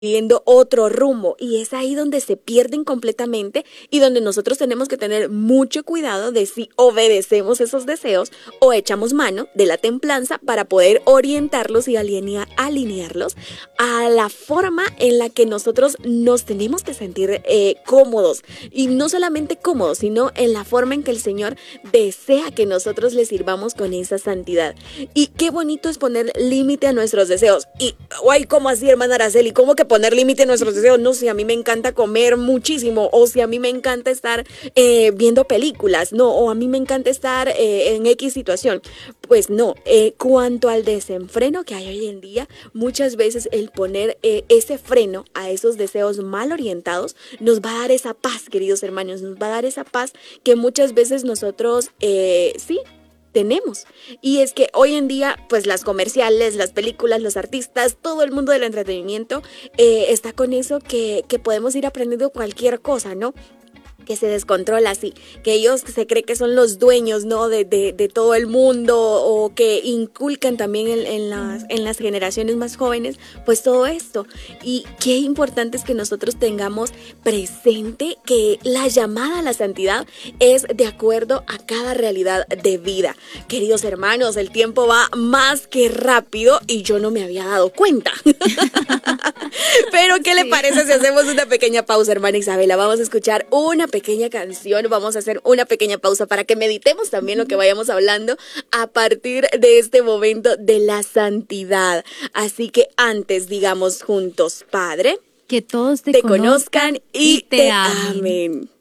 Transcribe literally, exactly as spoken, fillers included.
viendo otro rumbo, y es ahí donde se pierden completamente y donde nosotros tenemos que tener mucho cuidado de si obedecemos esos deseos o echamos mano de la templanza para poder orientarlos y alinea- alinearlos a la forma en la que nosotros nos tenemos que sentir eh, cómodos, y no solamente cómodos, sino en la forma en que el Señor desea que nosotros le sirvamos con esa santidad. Y qué bonito es poner límite a nuestros deseos. Y, guay, ¿cómo así, hermana Araceli? ¿Cómo que poner límite a nuestros deseos? No, si a mí me encanta comer muchísimo, o si a mí me encanta estar eh, viendo películas, no, o a mí me encanta estar eh, en X situación. Pues no, eh, cuanto al desenfreno que hay hoy en día, muchas veces el poner eh, ese freno a esos deseos mal orientados nos va a dar esa paz, queridos hermanos, nos va a dar esa paz que muchas veces nosotros, eh, sí, tenemos. Y es que hoy en día, pues las comerciales, las películas, los artistas, todo el mundo del entretenimiento eh, está con eso que, que podemos ir aprendiendo cualquier cosa, ¿no? Que se descontrola así, que ellos se creen que son los dueños, ¿no? De, de, de todo el mundo, o que inculcan también en, en, las, en las generaciones más jóvenes, pues todo esto. Y qué importante es que nosotros tengamos presente que la llamada a la santidad es de acuerdo a cada realidad de vida. Queridos hermanos, el tiempo va más que rápido y yo no me había dado cuenta. Pero ¿qué le parece si hacemos una pequeña pausa, hermana Isabela? Vamos a escuchar una pequeña canción, vamos a hacer una pequeña pausa para que meditemos también lo que vayamos hablando a partir de este momento de la santidad. Así que antes digamos juntos: Padre, que todos te, te conozcan y te amen. amen.